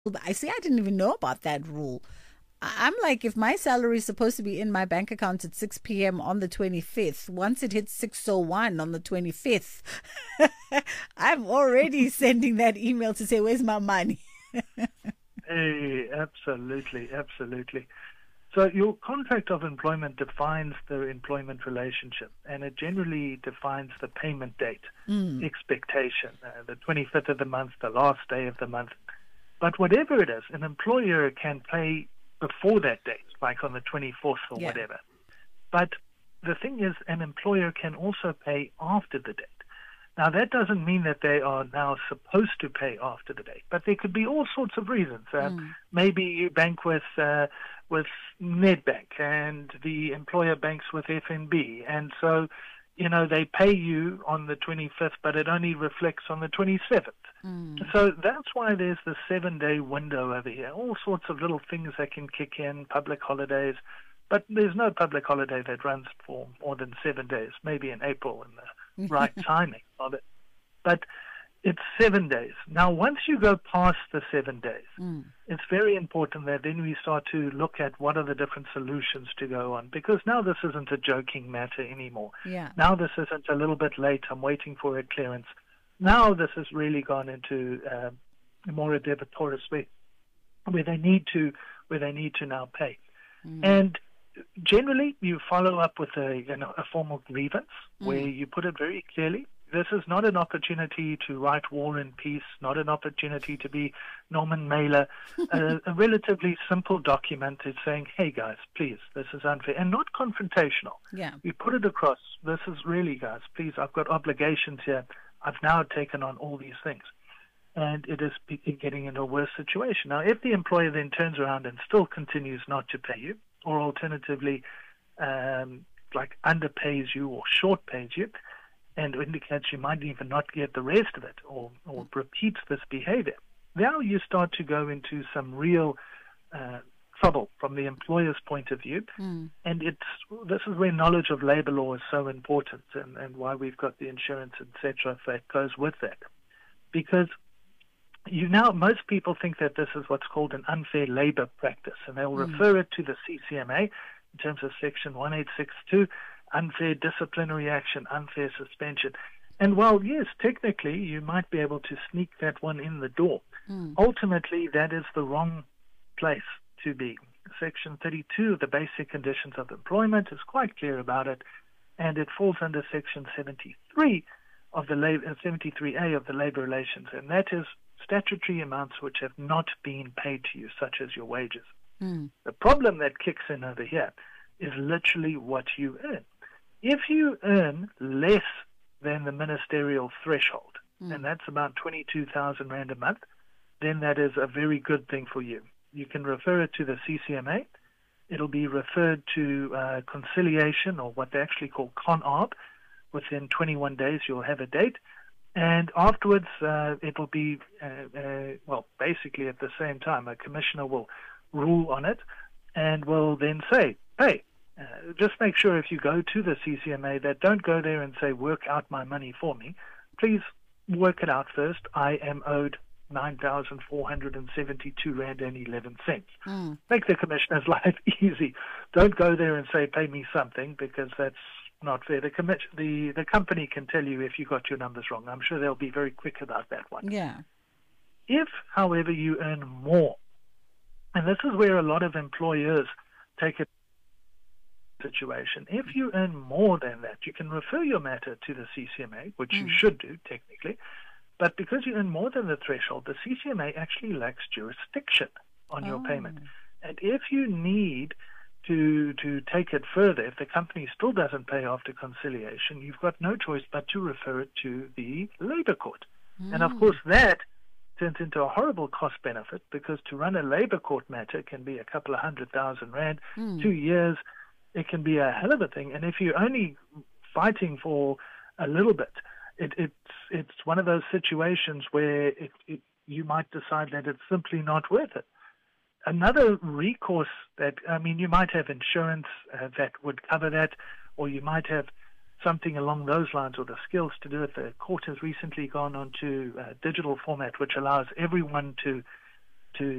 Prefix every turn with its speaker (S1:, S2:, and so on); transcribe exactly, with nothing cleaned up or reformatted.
S1: I see. I didn't even know about that rule. I- I'm like, if my salary is supposed to be in my bank account at six p m on the twenty-fifth, once it hits six oh one on the twenty-fifth, I'm already sending that email to say, where's my money?
S2: Hey, absolutely, absolutely. So your contract of employment defines the employment relationship, and it generally defines the payment date
S1: Mm.
S2: expectation, uh, the twenty-fifth of the month, the last day of the month. But whatever it is, an employer can pay before that date, like on the twenty-fourth or
S1: Yeah.
S2: whatever. But the thing is, an employer can also pay after the date. Now, that doesn't mean that they are now supposed to pay after the date, but there could be all sorts of reasons. Uh,
S1: Mm.
S2: Maybe you bank with uh, with Nedbank, and the employer banks with F N B, and so you know they pay you on the twenty-fifth, but it only reflects on the twenty-seventh.
S1: Mm.
S2: So that's why there's the seven-day window over here. All sorts of little things that can kick in, public holidays, but there's no public holiday that runs for more than seven days. Maybe in April in the right timing of it, but it's seven days. Now, once you go past the seven days,
S1: Mm.
S2: it's very important that then we start to look at what are the different solutions to go on, because now this isn't a joking matter anymore.
S1: Yeah.
S2: Now this isn't a little bit late, I'm waiting for a clearance. Now this has really gone into uh, more a debitors way, where they need to where they need to now pay.
S1: Mm.
S2: And generally, you follow up with a, you know, a formal grievance
S1: Mm.
S2: where you put it very clearly. This is not an opportunity to write War and Peace, not an opportunity to be Norman Mailer. a, a relatively simple document is saying, hey, guys, please, this is unfair, and not confrontational.
S1: Yeah.
S2: We put it across. This is really, guys, please, I've got obligations here. I've now taken on all these things. And it is be- getting into a worse situation. Now, if the employer then turns around and still continues not to pay you, or alternatively, um, like underpays you or short pays you, and indicates you might even not get the rest of it, or, or repeats this behavior, now you start to go into some real uh, trouble from the employer's point of view.
S1: Mm.
S2: And it's this is where knowledge of labor law is so important, and, and why we've got the insurance, et cetera, that goes with that. Because you now, most people think that this is what's called an unfair labor practice, and they'll
S1: Mm.
S2: refer it to the C C M A in terms of Section one eight six two, unfair disciplinary action, unfair suspension. And while, yes, technically you might be able to sneak that one in the door,
S1: Mm.
S2: ultimately that is the wrong place to be. Section thirty-two of the Basic Conditions of Employment is quite clear about it, and it falls under Section seventy-three of the labor, seventy-three A of the Labor Relations, and that is statutory amounts which have not been paid to you, such as your wages.
S1: Mm.
S2: The problem that kicks in over here is literally what you earn. If you earn less than the ministerial threshold,
S1: Mm.
S2: and that's about twenty-two thousand rand a month, then that is a very good thing for you. You can refer it to the C C M A. It'll be referred to uh, conciliation, or what they actually call ConArb. Within twenty-one days, you'll have a date. And afterwards, uh, it'll be, uh, uh, well, basically at the same time, a commissioner will rule on it and will then say, hey, uh, just make sure if you go to the C C M A that don't go there and say, work out my money for me. Please work it out first. I am owed nine thousand four hundred seventy-two rand and eleven cents.
S1: Mm.
S2: Make the commissioner's life easy. Don't go there and say, pay me something, because that's not fair. The, commi- the the company can tell you if you got your numbers wrong. I'm sure they'll be very quick about that one.
S1: Yeah.
S2: If, however, you earn more, and this is where a lot of employers take a situation, if you earn more than that, you can refer your matter to the C C M A, which you
S1: Mm.
S2: should do technically, but because you earn more than the threshold, the C C M A actually lacks jurisdiction on your
S1: Oh.
S2: payment. And if you need to to take it further, if the company still doesn't pay after conciliation, you've got no choice but to refer it to the labor court. And of
S1: Mm.
S2: course that turns into a horrible cost benefit, because to run a labor court matter can be a couple of hundred thousand rand,
S1: Mm.
S2: two years, it can be a hell of a thing. And if you're only fighting for a little bit, it, it's it's one of those situations where it, it, you might decide that it's simply not worth it. Another recourse that, I mean, you might have insurance uh, that would cover that, or you might have something along those lines, or the skills to do it. The court has recently gone on to a digital format, which allows everyone to to